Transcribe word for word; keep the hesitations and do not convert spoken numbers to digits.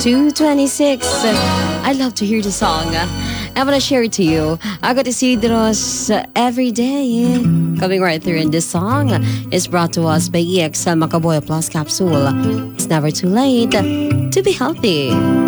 two twenty-six. I love to hear the song. I want to share it to you. Agot Isidros, uh, every day. Coming right through, and this song is brought to us by E X L Macaboy Plus Capsule. It's never too late to be healthy.